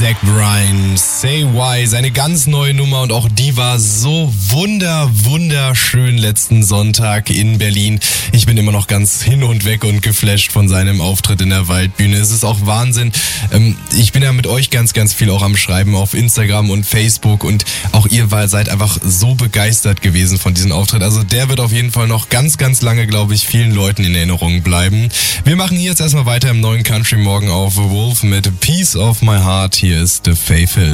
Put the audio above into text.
Zach Bryan, Say Why, seine ganz neue Nummer und auch die war so wunderschön letzten Sonntag in Berlin. Ich bin immer noch ganz hin und weg und geflasht von seinem Auftritt in der Waldbühne. Es ist auch Wahnsinn. Ich bin ja mit euch ganz viel auch am Schreiben auf Instagram und Facebook und auch ihr seid einfach so begeistert gewesen von diesem Auftritt. Also der wird auf jeden Fall noch ganz lange, glaube ich, vielen Leuten in Erinnerung bleiben. Wir machen hier jetzt erstmal weiter im neuen Country Morgen auf The Wolf mit Piece of My Heart. Hier ist The Faith Hill.